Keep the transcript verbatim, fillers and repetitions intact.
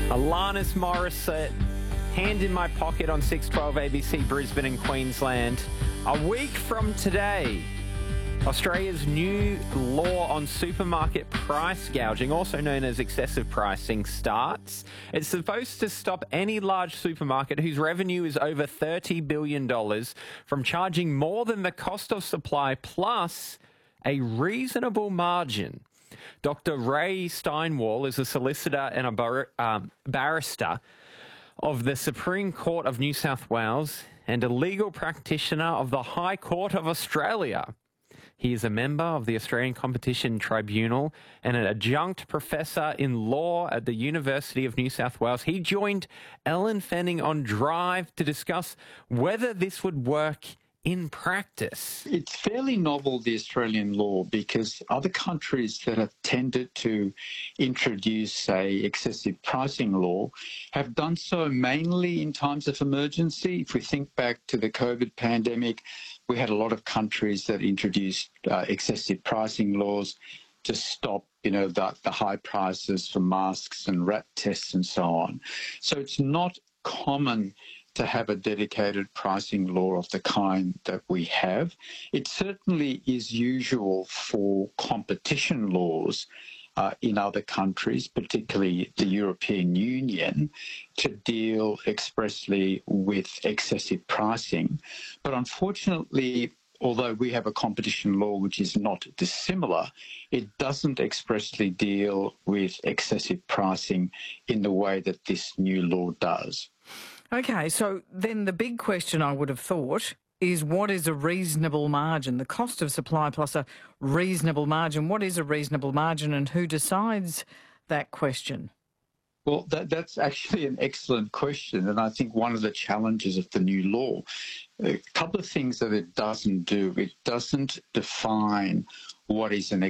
Alanis Morissette, hand in my pocket on six twelve A B C Brisbane and Queensland. A week from today, Australia's new law on supermarket price gouging, also known as excessive pricing, starts. It's supposed to stop any large supermarket whose revenue is over thirty billion dollars from charging more than the cost of supply plus a reasonable margin. Doctor Ray Steinwall is a solicitor and a bar- um, barrister of the Supreme Court of New South Wales and a legal practitioner of the High Court of Australia. He is a member of the Australian Competition Tribunal and an adjunct professor in law at the University of New South Wales. He joined Ellen Fanning on Drive to discuss whether this would work in practice. It's fairly novel, the Australian law, because other countries that have tended to introduce a excessive pricing law have done so mainly in times of emergency. If we think back to the COVID pandemic, we had a lot of countries that introduced uh, excessive pricing laws to stop, you know, the, the high prices for masks and rat tests and so on. So it's not common to have a dedicated pricing law of the kind that we have. It certainly is usual for competition laws uh, in other countries, particularly the European Union, to deal expressly with excessive pricing. But unfortunately, although we have a competition law which is not dissimilar, it doesn't expressly deal with excessive pricing in the way that this new law does. Okay, so then the big question I would have thought is, what is a reasonable margin? The cost of supply plus a reasonable margin. What is a reasonable margin and who decides that question? Well, that, that's actually an excellent question, and I think one of the challenges of the new law, a couple of things that it doesn't do. It doesn't define what is an